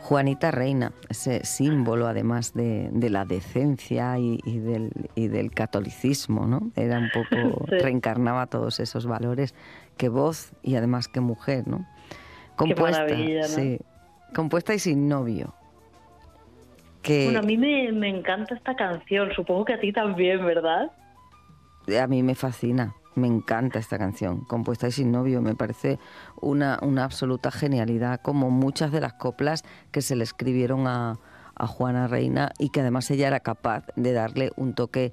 Juanita Reina, ese símbolo además de la decencia y del catolicismo, ¿no? Era un poco, Sí. reencarnaba todos esos valores, qué voz y además qué mujer, ¿no? Qué Compuesta, maravilla, ¿no? sí, compuesta y sin novio, Bueno, que a mí me encanta esta canción, supongo que a ti también, ¿verdad? a mí me fascina, me encanta esta canción, compuesta y sin novio, me parece una absoluta genialidad, como muchas de las coplas que se le escribieron a Juana Reina y que además ella era capaz de darle un toque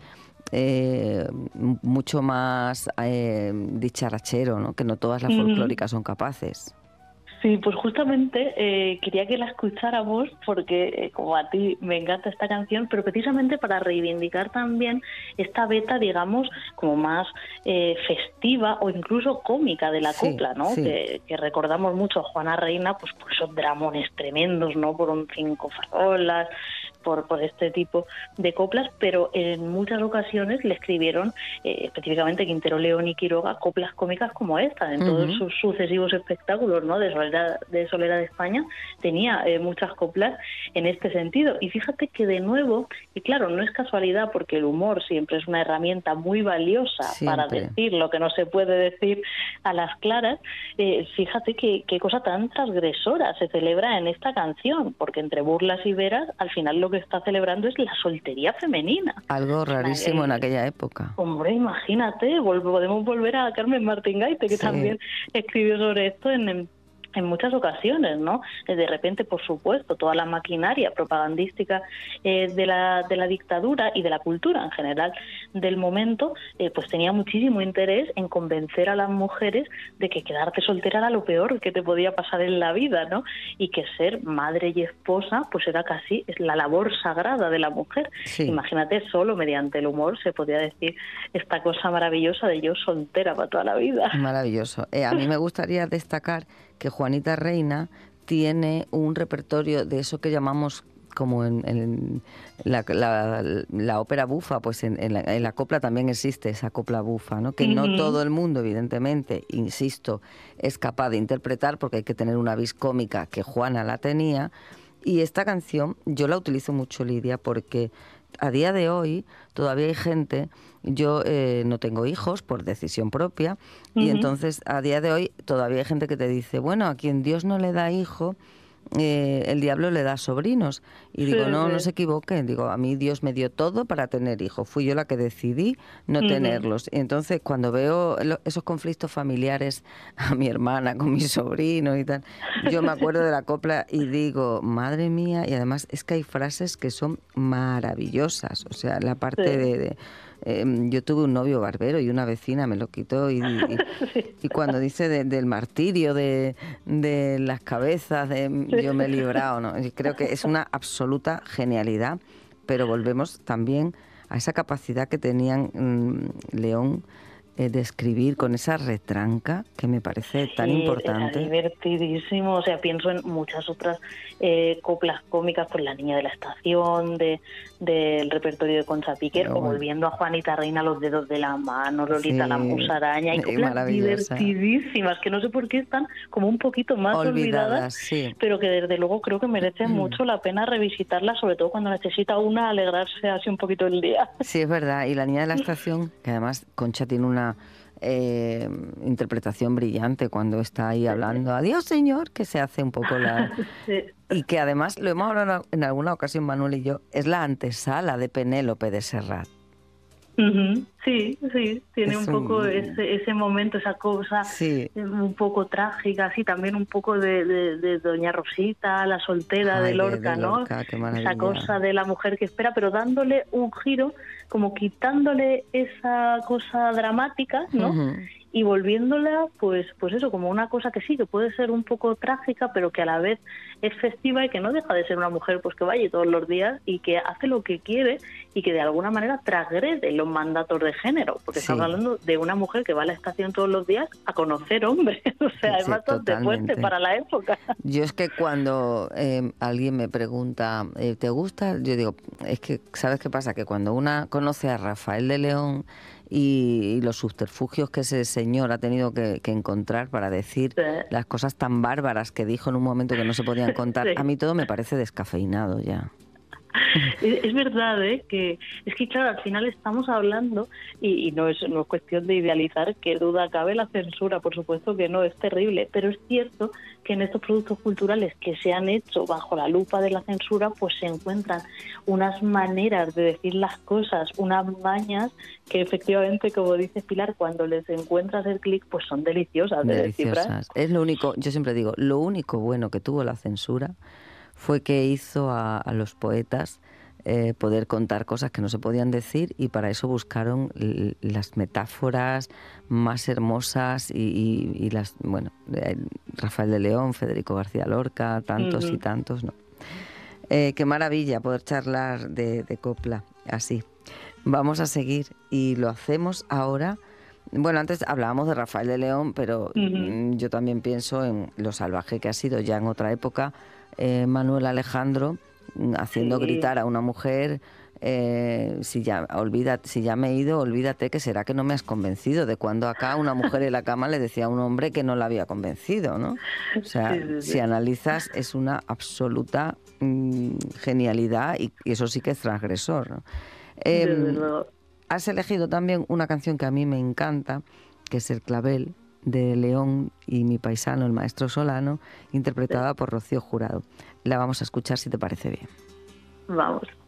mucho más dicharachero, ¿no? Que no todas las Ujú. folclóricas son capaces. Sí, pues justamente quería que la escucháramos porque como a ti me encanta esta canción, pero precisamente para reivindicar también esta beta, digamos, como más festiva o incluso cómica de la Sí, copla, ¿no? sí. Que recordamos mucho a Juana Reina, pues por esos dramones tremendos, ¿no? Por un cinco farolas, por este tipo de coplas, pero en muchas ocasiones le escribieron específicamente Quintero, León y Quiroga coplas cómicas como esta, en todos Ujú. sus sucesivos espectáculos, ¿no? de Solera de España, tenía muchas coplas en este sentido. Y fíjate que de nuevo, y claro, no es casualidad porque el humor siempre es una herramienta muy valiosa para Siempre. decir lo que no se puede decir a las claras, fíjate qué cosa tan transgresora se celebra en esta canción, porque entre burlas y veras, al final lo que está celebrando es la soltería femenina. Algo O sea, rarísimo en aquella época. hombre, imagínate, podemos volver a Carmen Martín Gaite, que Sí. también escribió sobre esto en muchas ocasiones, ¿no? De repente, por supuesto, toda la maquinaria propagandística de la dictadura y de la cultura en general del momento, pues tenía muchísimo interés en convencer a las mujeres de que quedarte soltera era lo peor que te podía pasar en la vida, ¿no? Y que ser madre y esposa, pues era casi la labor sagrada de la mujer. Sí. Imagínate, solo mediante el humor se podía decir esta cosa maravillosa de yo soltera para toda la vida. Maravilloso. A mí me gustaría destacar que Juanita Reina tiene un repertorio de eso que llamamos como en la ópera bufa, pues en la copla también existe esa copla bufa, ¿no? Que no todo el mundo, evidentemente, insisto, es capaz de interpretar porque hay que tener una vis cómica que Juana la tenía. Y esta canción yo la utilizo mucho, Lidia, porque a día de hoy todavía hay gente, yo no tengo hijos por decisión propia, y entonces a día de hoy todavía hay gente que te dice, bueno, a quien Dios no le da hijo, el diablo le da sobrinos. Y Sí, digo, no, no se sí. equivoquen. Digo, a mí Dios me dio todo para tener hijos. Fui yo la que decidí no tenerlos. Y entonces, cuando veo esos conflictos familiares a mi hermana con mi sobrino y tal, yo me acuerdo de la copla y digo, madre mía, y además es que hay frases que son maravillosas. O sea, la parte Sí. yo tuve un novio barbero y una vecina me lo quitó Sí, y cuando dice del martirio de las cabezas, yo me he librado, ¿no? Y creo que es una absoluta genialidad, pero volvemos también a esa capacidad que tenían León de escribir con esa retranca que me parece tan sí, era importante. divertidísimo. O sea, pienso en muchas otras coplas cómicas, pues La Niña de la Estación, del repertorio de Concha Piquer, o Bueno, volviendo a Juanita Reina, Los Dedos de la Mano, Lolita la sí, Musaraña, y coplas maravillosa. divertidísimas, que no sé por qué están como un poquito más olvidadas, Olvidadas, sí. pero que desde luego creo que merecen mucho la pena revisitarlas, sobre todo cuando necesita una alegrarse así un poquito el día. Sí, es verdad. Y La Niña de la Estación, que además Concha tiene una interpretación brillante cuando está ahí hablando, adiós señor, que se hace un poco la... Sí. Y que además, lo hemos hablado en alguna ocasión Manuel y yo, es la antesala de Penélope de Serrat. Ujú. Sí, sí, tiene Es un poco un... ese momento, esa cosa Sí. un poco trágica, así también un poco de Doña Rosita, la soltera de Ay, Lorca, de ¿no? Lorca, qué Esa maravilla. cosa de la mujer que espera, pero dándole un giro, como quitándole esa cosa dramática, ¿no? Ujú. Y volviéndola, pues eso, como una cosa que sí, que puede ser un poco trágica, pero que a la vez es festiva y que no deja de ser una mujer pues que vaya todos los días y que hace lo que quiere y que de alguna manera transgrede los mandatos de género, porque estamos Sí, hablando de una mujer que va a la estación todos los días a conocer hombres, o sea, es sí, bastante fuerte totalmente. para la época. Yo es que cuando alguien me pregunta, ¿te gusta? Yo digo, es que, ¿sabes qué pasa? Que cuando una conoce a Rafael de León y los subterfugios que ese señor ha tenido que encontrar para decir Sí. las cosas tan bárbaras que dijo en un momento que no se podían contar. Sí. A mí todo me parece descafeinado ya. Es verdad, que es que claro, al final estamos hablando y no es cuestión de idealizar, que duda cabe la censura, por supuesto que no, es terrible, pero es cierto que en estos productos culturales que se han hecho bajo la lupa de la censura, pues se encuentran unas maneras de decir las cosas, unas mañas que efectivamente, como dice Pilar, cuando les encuentras el clic, pues son deliciosas de descifrar. Deliciosas. Es lo único, yo siempre digo, lo único bueno que tuvo la censura fue que hizo a los poetas poder contar cosas que no se podían decir, y para eso buscaron las metáforas más hermosas y las, bueno, Rafael de León, Federico García Lorca, tantos y tantos, ¿no? Qué maravilla poder charlar de copla así. Vamos a seguir y lo hacemos ahora. Bueno, antes hablábamos de Rafael de León, pero yo también pienso en lo salvaje que ha sido ya en otra época Manuel Alejandro, haciendo gritar a una mujer, si ya me he ido, olvídate, que será que no me has convencido. De cuando acá una mujer en la cama le decía a un hombre que no la había convencido, ¿no? O sea, si analizas, es una absoluta genialidad, y eso sí que es transgresor, ¿no? Has elegido también una canción que a mí me encanta, que es El clavel, de León y mi paisano, el maestro Solano, interpretada por Rocío Jurado. La vamos a escuchar, si te parece bien. Vamos.